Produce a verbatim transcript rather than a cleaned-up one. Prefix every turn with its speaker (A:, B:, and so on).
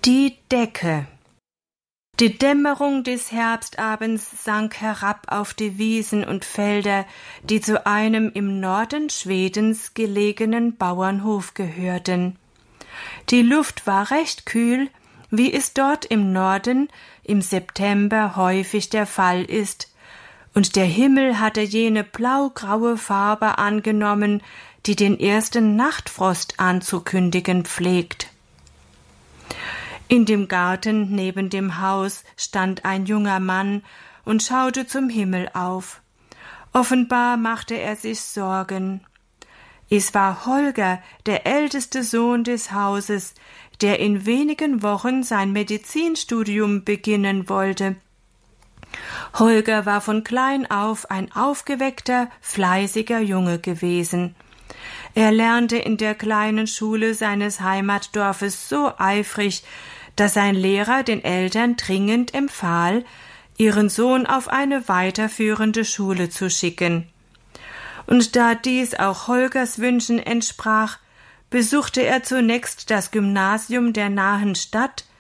A: Die Decke. Die Dämmerung des Herbstabends sank herab auf die Wiesen und Felder, die zu einem im Norden Schwedens gelegenen Bauernhof gehörten. Die Luft war recht kühl, wie es dort im Norden im September häufig der Fall ist, und der Himmel hatte jene blaugraue Farbe angenommen, die den ersten Nachtfrost anzukündigen pflegt. In dem Garten neben dem Haus stand ein junger Mann und schaute zum Himmel auf. Offenbar machte er sich Sorgen. Es war Holger, der älteste Sohn des Hauses, der in wenigen Wochen sein Medizinstudium beginnen wollte. Holger war von klein auf ein aufgeweckter, fleißiger Junge gewesen. Er lernte in der kleinen Schule seines Heimatdorfes so eifrig, dass sein Lehrer den Eltern dringend empfahl, ihren Sohn auf eine weiterführende Schule zu schicken. Und da dies auch Holgers Wünschen entsprach, besuchte er zunächst das Gymnasium der nahen Stadt,